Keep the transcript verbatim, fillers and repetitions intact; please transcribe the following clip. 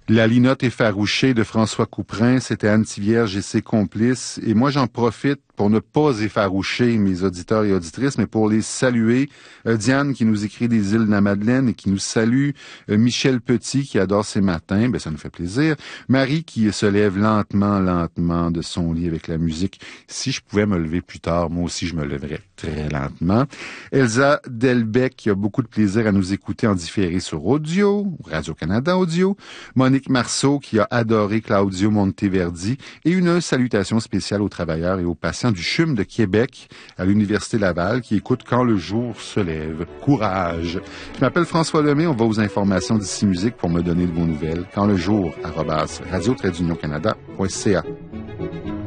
La linotte effarouchée de François Couperin, c'était Anne Tivierge et ses complices. Et moi, j'en profite pour ne pas effaroucher mes auditeurs et auditrices, mais pour les saluer. Euh, Diane qui nous écrit des îles de la Madeleine et qui nous salue. Euh, Michel Petit qui adore ses matins, ben ça nous fait plaisir. Marie qui se lève lentement, lentement de son lit avec la musique. Si je pouvais me lever plus tard, moi aussi je me lèverais très lentement. Elsa Delbecq qui a beaucoup de plaisir à nous écouter en différé sur Audio, Radio-Canada Audio. Monique Marceau qui a adoré Claudio Monteverdi et une salutation spéciale aux travailleurs et aux patients du C H U M de Québec à l'Université Laval qui écoutent Quand le jour se lève. Courage! Je m'appelle François Lemay, on va aux informations d'ici musique pour me donner de vos nouvelles. Quand le jour, arobase radio-canada point c a.